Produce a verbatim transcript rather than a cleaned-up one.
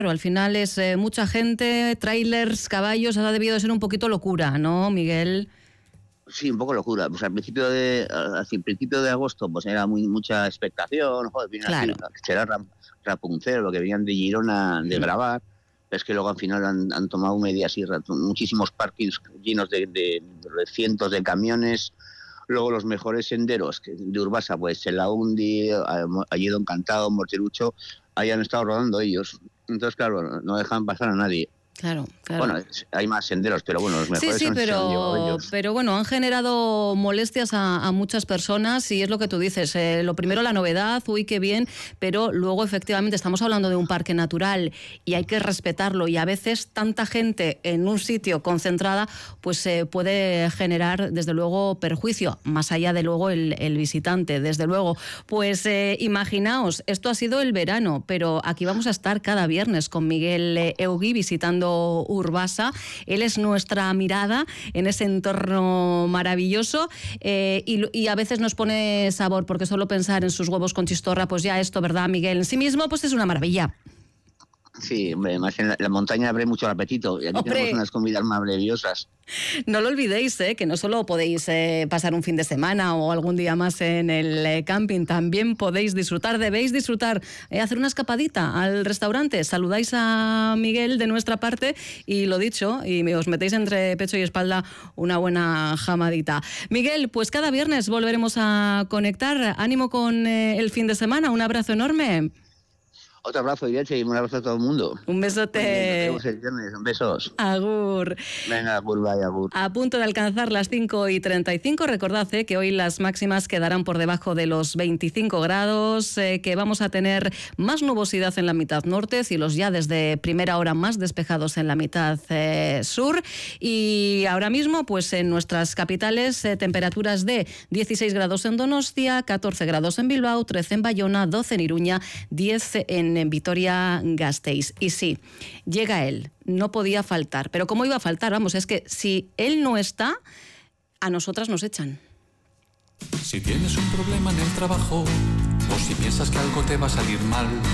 Pero al final es eh, mucha gente, trailers, caballos, ha debido de ser un poquito locura, ¿no, Miguel? Sí, un poco locura. Pues al principio de hacia el principio de agosto pues era muy mucha expectación, joder, viene Claro. así, será Rapunzel, que venían de Girona de grabar, pero es que luego al final han, han tomado medidas y muchísimos parkings llenos de, de, de cientos de camiones. Luego los mejores senderos de Urbasa, pues el Laundi, Alledo Encantado, Morterucho, ahí han estado rodando ellos. Entonces, claro, no dejan pasar a nadie. Claro, claro. Bueno, hay más senderos, pero bueno, los mejores sí, sí, son, pero, se han llevado ellos. pero bueno, han generado molestias a, a muchas personas y es lo que tú dices. Eh, lo primero, la novedad, uy, qué bien, pero luego efectivamente estamos hablando de un parque natural y hay que respetarlo y a veces tanta gente en un sitio concentrada pues eh, puede generar desde luego perjuicio, más allá de luego el, el visitante, desde luego. Pues eh, imaginaos, esto ha sido el verano, pero aquí vamos a estar cada viernes con Miguel eh, Eugui visitando Urbasa. Él es nuestra mirada en ese entorno maravilloso eh, y, y a veces nos pone sabor porque solo pensar en sus huevos con chistorra, pues ya esto, ¿verdad, Miguel? En sí mismo pues es una maravilla. Sí, hombre, además en la, la montaña abre mucho el apetito y aquí ¡Hombre! Tenemos unas comidas maravillosas. No lo olvidéis, ¿eh? Que no solo podéis eh, pasar un fin de semana o algún día más en el eh, camping, también podéis disfrutar, debéis disfrutar, eh, hacer una escapadita al restaurante, saludáis a Miguel de nuestra parte y lo dicho, y os metéis entre pecho y espalda una buena jamadita. Miguel, pues cada viernes volveremos a conectar, ánimo con eh, el fin de semana, un abrazo enorme. Otro abrazo, Irache, y un abrazo a todo el mundo. Un besote. Nos vemos el viernes. Besos. Agur. Venga, agur, bye, agur. A punto de alcanzar las cinco y treinta y cinco, recordad eh, que hoy las máximas quedarán por debajo de los veinticinco grados, eh, que vamos a tener más nubosidad en la mitad norte, cielos ya desde primera hora más despejados en la mitad eh, sur, y ahora mismo pues en nuestras capitales eh, temperaturas de dieciséis grados en Donostia, catorce grados en Bilbao, trece en Bayona, doce en Iruña, diez en en Vitoria-Gasteiz. Y sí, llega él, no podía faltar. Pero ¿cómo iba a faltar? Vamos, es que si él no está, a nosotras nos echan. Si tienes un problema en el trabajo o si piensas que algo te va a salir mal,